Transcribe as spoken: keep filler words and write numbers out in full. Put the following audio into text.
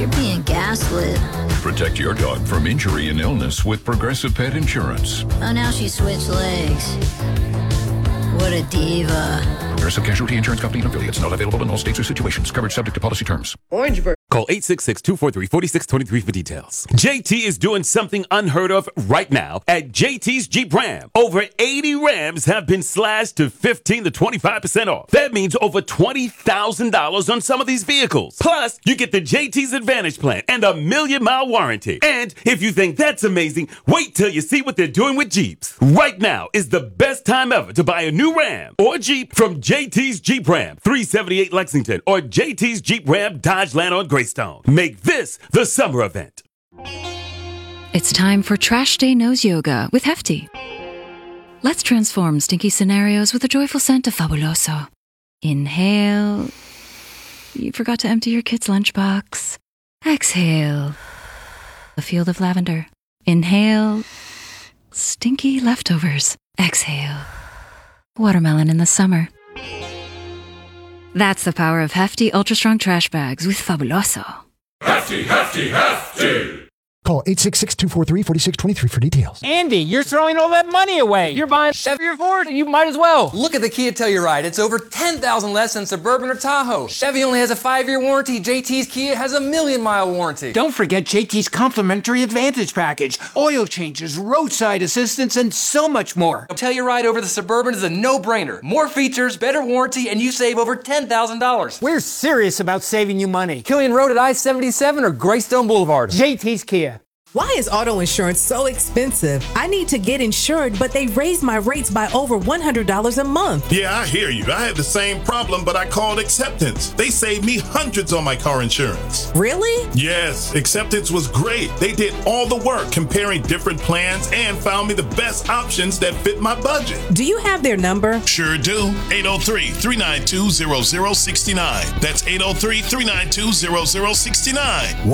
You're being gaslit. Protect your dog from injury and illness with Progressive Pet Insurance. Oh, now she switched legs. What a diva. Progressive Casualty Insurance Company and affiliates. Not available in all states or situations. Coverage subject to policy terms. Orangeburg. Call eight six six, two four three, four six two three for details. J T is doing something unheard of right now at J T's Jeep Ram. Over eighty Rams have been slashed to fifteen to twenty-five percent off. That means over twenty thousand dollars on some of these vehicles. Plus, you get the J T's Advantage Plan and a million mile warranty. And if you think that's amazing, wait till you see what they're doing with Jeeps. Right now is the best time ever to buy a new Ram or Jeep from J T's Jeep Ram, three seventy-eight Lexington, or J T's Jeep Ram Dodgeland on Greystone. Make this the summer event. It's time for Trash Day Nose Yoga with Hefty. Let's transform stinky scenarios with a joyful scent of Fabuloso. Inhale. You forgot to empty your kid's lunchbox. Exhale. A field of lavender. Inhale. Stinky leftovers. Exhale. Watermelon in the summer. That's the power of Hefty Ultra Strong Trash Bags with Fabuloso. Hefty, hefty, hefty! Call eight six six, two four three, four six two three for details. Andy, you're throwing all that money away. You're buying Chevy or Ford. You might as well. Look at the Kia Telluride. It's over ten thousand less than Suburban or Tahoe. Chevy only has a five-year warranty. J T's Kia has a million-mile warranty. Don't forget J T's complimentary Advantage package. Oil changes, roadside assistance, and so much more. Telluride over the Suburban is a no-brainer. More features, better warranty, and you save over ten thousand dollars. We're serious about saving you money. Killian Road at I seventy-seven or Greystone Boulevard. J T's Kia. Why is auto insurance so expensive? I need to get insured, but they raised my rates by over one hundred dollars a month. Yeah, I hear you. I had the same problem, but I called Acceptance. They saved me hundreds on my car insurance. Really? Yes, Acceptance was great. They did all the work comparing different plans and found me the best options that fit my budget. Do you have their number? Sure do. eight oh three, three nine two, zero zero six nine. That's eight oh three, three nine two, zero zero six nine.